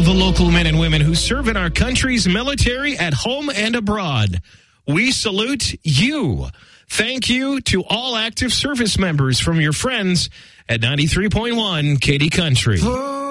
the local men and women who serve in our country's military at home and abroad. We salute you. Thank you to all active service members from your friends at 93.1 Katy Country.